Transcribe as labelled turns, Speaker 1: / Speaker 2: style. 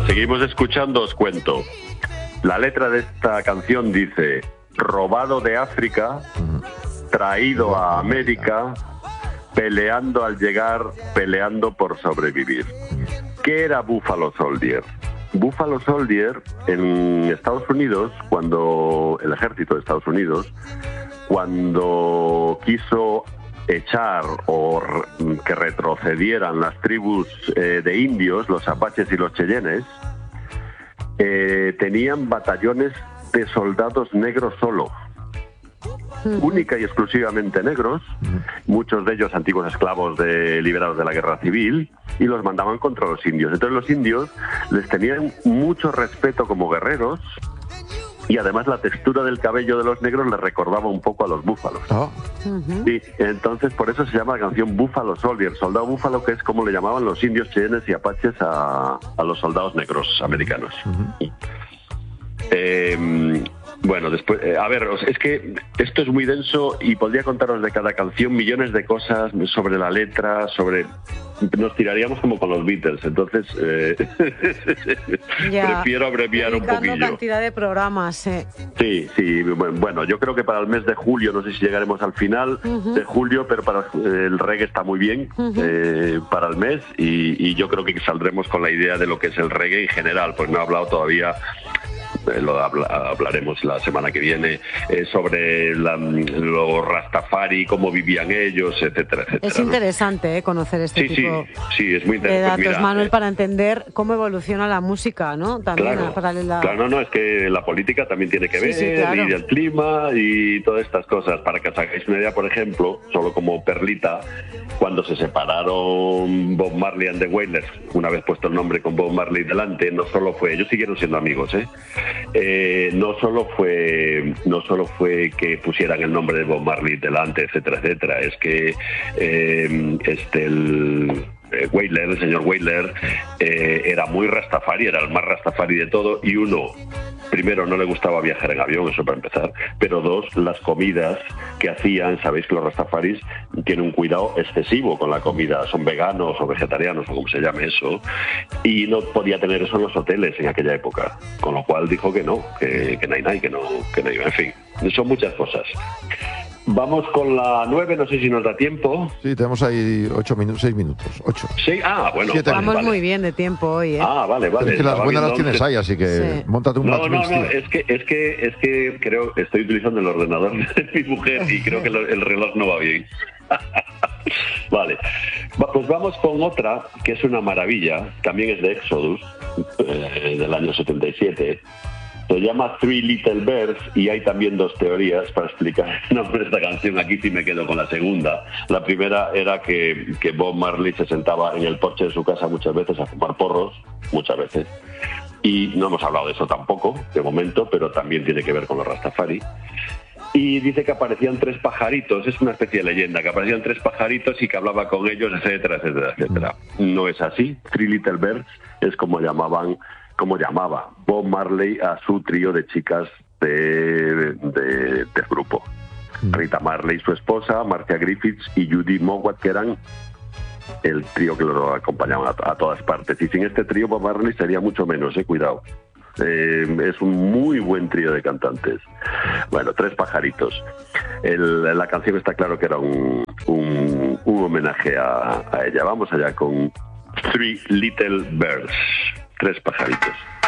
Speaker 1: seguimos escuchando, os cuento. La letra de esta canción dice: robado de África, traído a América, peleando al llegar, peleando por sobrevivir. ¿Qué era Buffalo Soldier? Buffalo Soldier en Estados Unidos, cuando el ejército de Estados Unidos, cuando quiso echar o que retrocedieran las tribus de indios, los apaches y los cheyennes, tenían batallones de soldados negros solo, única y exclusivamente negros, muchos de ellos antiguos esclavos liberados de la guerra civil, y los mandaban contra los indios. Entonces los indios les tenían mucho respeto como guerreros, y además la textura del cabello de los negros les recordaba un poco a los búfalos. Sí, entonces por eso se llama la canción Buffalo Soldier, soldado búfalo, que es como le llamaban los indios, cheyennes y apaches a los soldados negros americanos. Bueno, después, a ver, es que esto es muy denso y podría contaros de cada canción millones de cosas sobre la letra, nos tiraríamos como con los Beatles, entonces prefiero abreviar un poquillo.
Speaker 2: Cantidad de programas,
Speaker 1: Sí, bueno, yo creo que para el mes de julio, no sé si llegaremos al final de julio, pero para el reggae está muy bien para el mes, y yo creo que saldremos con la idea de lo que es el reggae en general, pues no he hablado todavía. Hablaremos la semana que viene sobre los Rastafari, cómo vivían ellos, etcétera, etcétera.
Speaker 2: Es interesante conocer este tipo
Speaker 1: sí, es muy interesante.
Speaker 2: de datos,
Speaker 1: pues mira,
Speaker 2: Manuel, para entender cómo evoluciona la música, ¿no? También paralela.
Speaker 1: Claro, no, es que la política también tiene que ver, claro. Y el clima y todas estas cosas. Para que os hagáis una idea, por ejemplo, solo como perlita, cuando se separaron Bob Marley and the Wailers, una vez puesto el nombre con Bob Marley delante, no solo fue, ellos siguieron siendo amigos, no solo fue que pusieran el nombre de Bob Marley delante, etcétera, etcétera, es que Wailers, el señor Wailers, era muy rastafari, era el más rastafari de todo, y primero, no le gustaba viajar en avión, eso para empezar, pero dos, las comidas que hacían, sabéis que los rastafaris tienen un cuidado excesivo con la comida, son veganos o vegetarianos o como se llame eso, y no podía tener eso en los hoteles en aquella época, con lo cual dijo que no, que no iba, en fin, son muchas cosas. Vamos con la 9, no sé si nos da tiempo.
Speaker 3: Sí, tenemos ahí 6 minutos. 8.
Speaker 1: ¿Sí? Bueno.
Speaker 2: Vamos muy bien de tiempo hoy,
Speaker 1: vale.
Speaker 3: Es que las buenas las tienes ahí, así que móntate un rato.
Speaker 1: No, es que creo que estoy utilizando el ordenador de mi mujer y creo que el reloj no va bien. Vale. Pues vamos con otra, que es una maravilla, también es de Exodus, del año 77. Se llama Three Little Birds, y hay también dos teorías para explicar el nombre de esta canción. Aquí sí me quedo con la segunda. La primera era que Bob Marley se sentaba en el porche de su casa muchas veces a fumar porros, muchas veces. Y no hemos hablado de eso tampoco, de momento, pero también tiene que ver con los Rastafari. Y dice que aparecían 3 pajaritos, es una especie de leyenda, que aparecían 3 pajaritos y que hablaba con ellos, etcétera, etcétera, etcétera. No es así. Three Little Birds es como llamaba Bob Marley a su trío de chicas del grupo. Rita Marley, su esposa, Marcia Griffiths y Judy Mowat, que eran el trío que lo acompañaban a todas partes. Y sin este trío Bob Marley sería mucho menos, cuidado. Es un muy buen trío de cantantes. Bueno, 3 pajaritos. La canción está claro que era un homenaje a ella. Vamos allá con Three Little Birds. 3 pajaritos.